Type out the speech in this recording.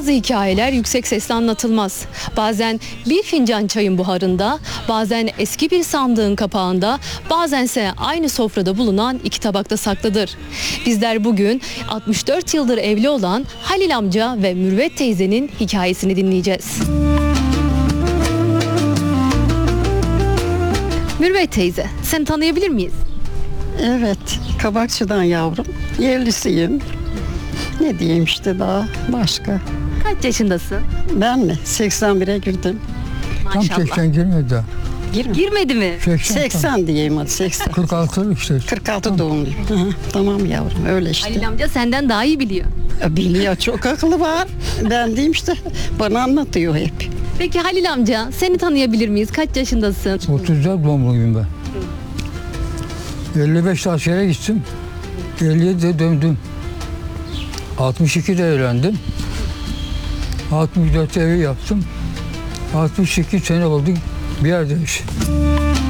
Bazı hikayeler yüksek sesle anlatılmaz. Bazen bir fincan çayın buharında, bazen eski bir sandığın kapağında, bazense aynı sofrada bulunan iki tabakta saklıdır. Bizler bugün 64 yıldır evli olan Halil amca ve Mürvet teyzenin hikayesini dinleyeceğiz. Mürvet teyze, seni tanıyabilir miyiz? Evet, Kabakçı'dan yavrum. Yerlisiyim. Ne diyeyim işte daha başka. Kaç yaşındasın? Ben mi? 81'e girdim. Tam Maşallah. 80 girmedi daha. Girmedi mi? 80 diyeyim hadi 80. 46 işte. 46 doğumluyum. Hı hı, tamam yavrum öyle işte. Halil amca senden daha iyi biliyor. Biliyor, çok akıllı var. Ben diyeyim işte bana anlatıyor hep. Peki Halil amca, seni tanıyabilir miyiz? Kaç yaşındasın? 34 doğumluyum ben. 55'te askere gittim. 57'de döndüm. 62'de evlendim. 64'te evi yaptım. 62 sene oldu bir yerde yaşadım.